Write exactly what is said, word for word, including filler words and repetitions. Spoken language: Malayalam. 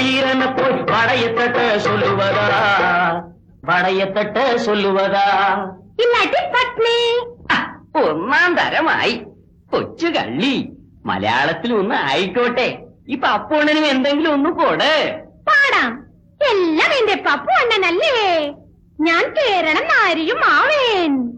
வீரனை போய் வளையத்தட்ட சொல்லுவதா, വടയത്തട്ട് ചൊല്ലുവതാ, ഇല്ലാട്ടി പത്നി. ഒന്നാം തരമായി കൊച്ചു കള്ളി. മലയാളത്തിൽ ഒന്ന് ആയിക്കോട്ടെ. ഈ പപ്പുണ്ണനും എന്തെങ്കിലും ഒന്ന് കൊട്. പാടാം. എല്ലാം എന്റെ പപ്പു അണ്ണനല്ലേ. ഞാൻ കേരളം നാരിയും ആവേൻ.